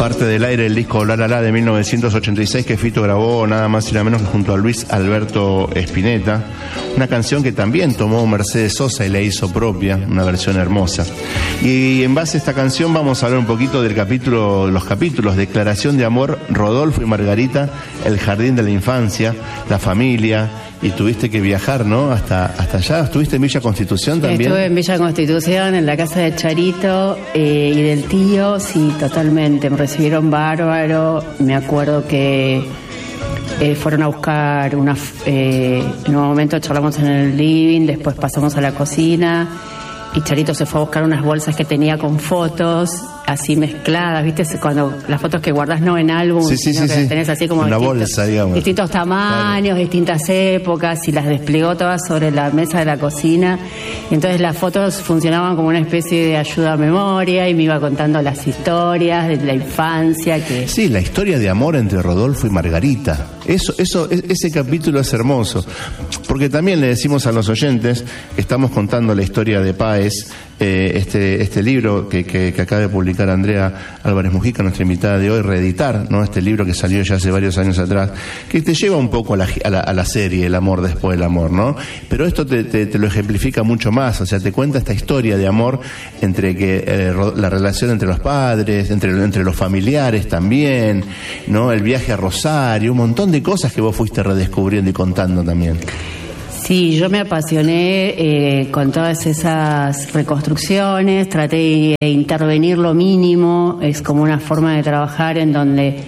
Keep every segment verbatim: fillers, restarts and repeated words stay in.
Parte del aire el disco La La La de mil novecientos ochenta y seis que Fito grabó nada más y nada menos que junto a Luis Alberto Spinetta, una canción que también tomó Mercedes Sosa y la hizo propia, una versión hermosa. Y en base a esta canción vamos a hablar un poquito del capítulo, los capítulos Declaración de Amor, Rodolfo y Margarita, El Jardín de la Infancia, La Familia, y tuviste que viajar, ¿no? Hasta, hasta allá. ¿Estuviste en Villa Constitución también? Estuve en Villa Constitución, en la casa de Charito eh, y del tío, sí, totalmente. Me recibieron bárbaro. Me acuerdo que eh, fueron a buscar una... Eh, en un momento charlamos en el living, después pasamos a la cocina y Charito se fue a buscar unas bolsas que tenía con fotos así mezcladas, ¿viste? Cuando las fotos que guardás no en álbum, sí, sí, sino sí, que sí. tenés así como una distintos, bolsa, digamos. distintos tamaños, claro, distintas épocas, y las desplegó todas sobre la mesa de la cocina. Y entonces las fotos funcionaban como una especie de ayuda a memoria y me iba contando las historias de la infancia. Que... Sí, la historia de amor entre Rodolfo y Margarita. Eso, eso, ese capítulo es hermoso, porque también le decimos a los oyentes que estamos contando la historia de Páez, eh, este, este libro que, que, que acaba de publicar Andrea Álvarez Mujica, nuestra invitada de hoy, reeditar, ¿no? Este libro que salió ya hace varios años atrás, que te lleva un poco a la, a la, a la serie El amor después del amor, ¿no? Pero esto te, te, te lo ejemplifica mucho más, o sea, te cuenta esta historia de amor entre que eh, la relación entre los padres, entre, entre los familiares también, ¿no? El viaje a Rosario, un montón de cosas que vos fuiste redescubriendo y contando también. Sí, yo me apasioné eh, con todas esas reconstrucciones, traté de intervenir lo mínimo, es como una forma de trabajar en donde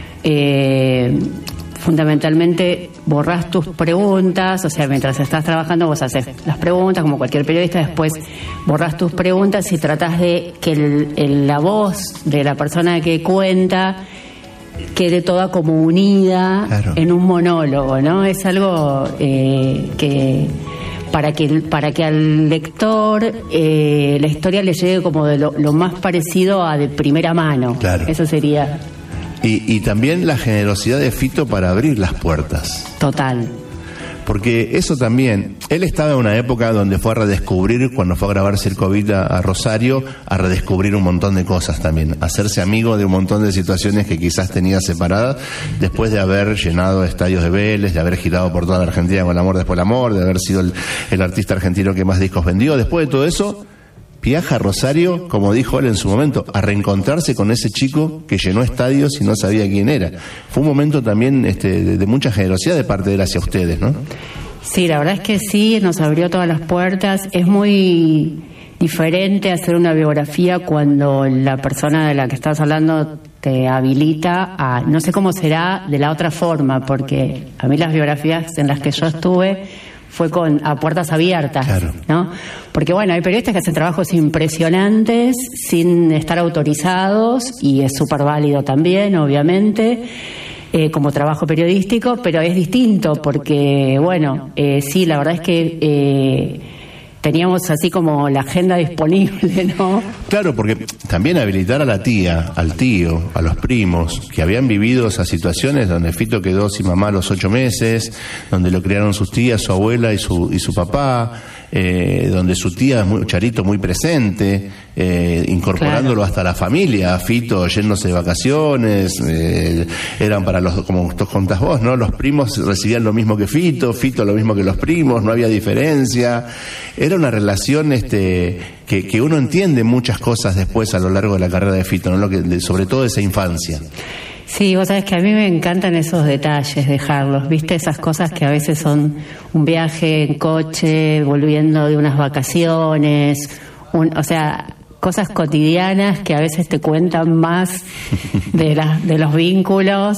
eh, fundamentalmente borrás tus preguntas, o sea, mientras estás trabajando vos haces las preguntas como cualquier periodista, después borrás tus preguntas y tratás de que el, el, la voz de la persona que cuenta quede toda como unida, claro, en un monólogo, ¿no? Es algo eh, que para que para que al lector eh, la historia le llegue como de lo, lo más parecido a de primera mano. Claro. Eso sería. Y, y también la generosidad de Fito para abrir las puertas. Total. Porque eso también, él estaba en una época donde fue a redescubrir, cuando fue a grabar Circo Vida a Rosario, a redescubrir un montón de cosas también, hacerse amigo de un montón de situaciones que quizás tenía separadas, después de haber llenado estadios de Vélez, de haber girado por toda la Argentina con El amor después del amor, de haber sido el, el artista argentino que más discos vendió. Después de todo eso, viaja a Rosario, como dijo él en su momento, a reencontrarse con ese chico que llenó estadios y no sabía quién era. Fue un momento también este, de, de mucha generosidad de parte de él hacia ustedes, ¿no? Sí, la verdad es que sí, nos abrió todas las puertas. Es muy diferente hacer una biografía cuando la persona de la que estás hablando te habilita a... No sé cómo será de la otra forma, porque a mí las biografías en las que yo estuve fue con a puertas abiertas, claro, ¿no? Porque bueno, hay periodistas que hacen trabajos impresionantes sin estar autorizados, y es súper válido también, obviamente, eh, como trabajo periodístico, pero es distinto porque, bueno, eh, sí, la verdad es que eh, teníamos así como la agenda disponible, ¿no? Claro, porque también habilitar a la tía, al tío, a los primos, que habían vivido esas situaciones donde Fito quedó sin mamá a los ocho meses, donde lo criaron sus tías, su abuela y su, y su papá, eh, donde su tía es muy, Charito muy presente, eh, incorporándolo, claro, hasta la familia, Fito yéndose de vacaciones, eh, eran para los, como contás vos, ¿no? Los primos recibían lo mismo que Fito, Fito lo mismo que los primos, no había diferencia. Era una relación este que, que uno entiende muchas cosas después a lo largo de la carrera de Fito, ¿no? Lo que, de, sobre todo esa infancia. Sí, vos sabés que a mí me encantan esos detalles, dejarlos, ¿viste? Esas cosas que a veces son un viaje en coche, volviendo de unas vacaciones, un, o sea, cosas cotidianas que a veces te cuentan más de, la, de los vínculos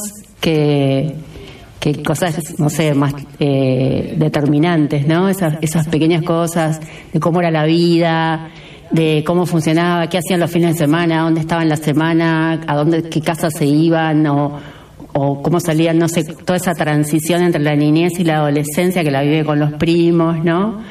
que, que cosas, no sé, más eh, determinantes, ¿no? Esas, esas pequeñas cosas de cómo era la vida, de cómo funcionaba, qué hacían los fines de semana, dónde estaban la semana, a dónde, qué casas se iban, o, o cómo salían, no sé, toda esa transición entre la niñez y la adolescencia que la vive con los primos, ¿no?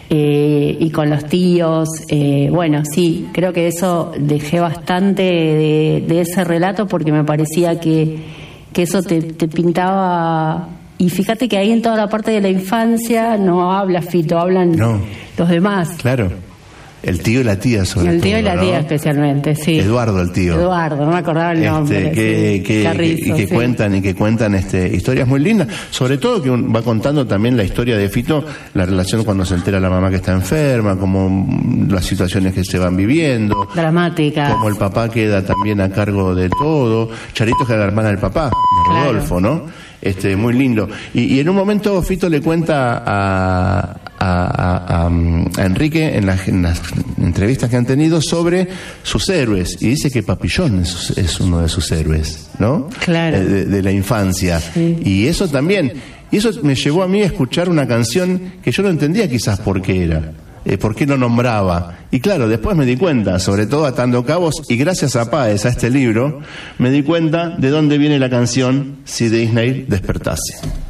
Eh, y con los tíos. Eh, bueno, sí, creo que eso dejé bastante de, de ese relato porque me parecía que, que eso te, te pintaba. Y fíjate que ahí en toda la parte de la infancia no habla Fito, hablan no. los demás. Claro. El tío y la tía, sobre todo. El tío todo, y la ¿no? tía especialmente, sí. Eduardo, el tío. Eduardo, no me acordaba el nombre. Este, que, sí. que, Carrizo, que, que sí. cuentan y que cuentan este, historias muy lindas, sobre todo que un, va contando también la historia de Fito, la relación cuando se entera la mamá que está enferma, como las situaciones que se van viviendo, Dramática. como el papá queda también a cargo de todo. Charito, que era la hermana del papá, de Rodolfo, Claro. ¿no? Este, muy lindo. Y, y en un momento Fito le cuenta a, a, a, a, a Enrique en las, en las entrevistas que han tenido sobre sus héroes, y dice que Papillón es, es uno de sus héroes, ¿no? Claro. Eh, de, de la infancia. Sí. Y eso también, y eso me llevó a mí a escuchar una canción que yo no entendía quizás por qué era. Eh, ¿Por qué no nombraba? Y claro, después me di cuenta, sobre todo atando cabos, y gracias a Páez, a este libro, me di cuenta de dónde viene la canción Si Disney despertase.